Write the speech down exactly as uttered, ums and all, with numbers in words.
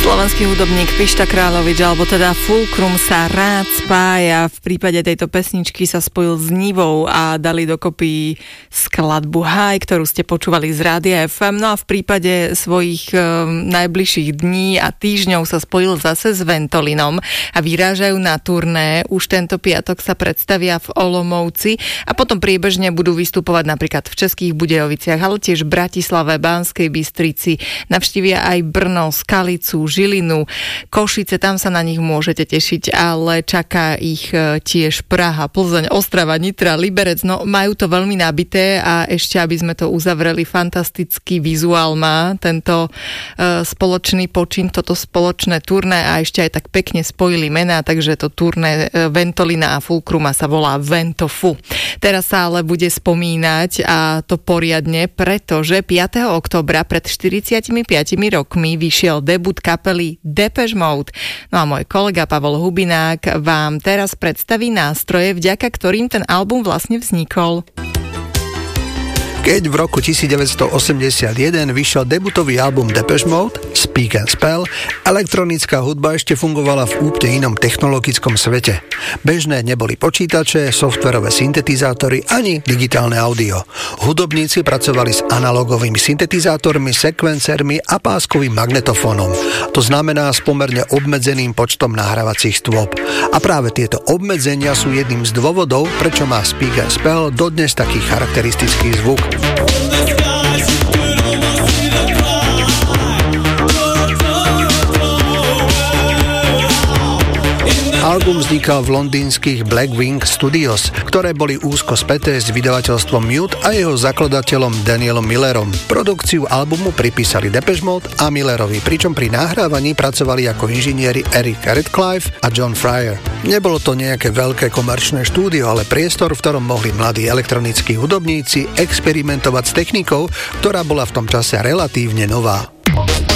Slovenský hudobník Pišta Kráľovič, alebo teda Fulcrum sa rád spája. V prípade tejto pesničky sa spojil s Nivou a dali dokopy skladbu Haj, ktorú ste počúvali z Rádia ef em. No a v prípade svojich e, najbližších dní a týždňov sa spojil zase s Ventolinom a vyrážajú na turné. Už tento piatok sa predstavia v Olomouci a potom priebežne budú vystupovať napríklad v Českých Budějoviciach, ale tiež v Bratislave, Banskej Bystrici. Navštívia aj Brno, Skalicu, Žilinu, Košice, tam sa na nich môžete tešiť, ale čaká ich tiež Praha, Plzeň, Ostrava, Nitra, Liberec. No majú to veľmi nabité a ešte, aby sme to uzavreli, fantastický vizuál má tento uh, spoločný počin, toto spoločné turné a ešte aj tak pekne spojili mená, takže to turné uh, Ventolina a Fulcruma sa volá Ventofu. Teraz sa ale bude spomínať a to poriadne, pretože piateho októbra pred štyridsiatimi piatimi rokmi vyšiel debut kapely Depeche Mode. No a môj kolega Pavol Hubinák vám teraz predstaví nástroje, vďaka ktorým ten album vlastne vznikol. Keď v roku devätnásťstoosemdesiatjeden vyšiel debutový album Depeche Mode, Speak and Spell, elektronická hudba ešte fungovala v úplne inom technologickom svete. Bežné neboli počítače, softverové syntetizátory ani digitálne audio. Hudobníci pracovali s analogovými syntetizátormi, sekvencermi a páskovým magnetofónom. To znamená s pomerne obmedzeným počtom nahrávacích stôp. A práve tieto obmedzenia sú jedným z dôvodov, prečo má Speak and Spell dodnes taký charakteristický zvuk. Album vznikal v londýnskych Blackwing Studios, ktoré boli úzko späté s vydavateľstvom Mute a jeho zakladateľom Danielom Millerom. Produkciu albumu pripísali Depeche Mode a Millerovi, pričom pri nahrávaní pracovali ako inžinieri Eric Radcliffe a John Fryer. Nebolo to nejaké veľké komerčné štúdio, ale priestor, v ktorom mohli mladí elektronickí hudobníci experimentovať s technikou, ktorá bola v tom čase relatívne nová.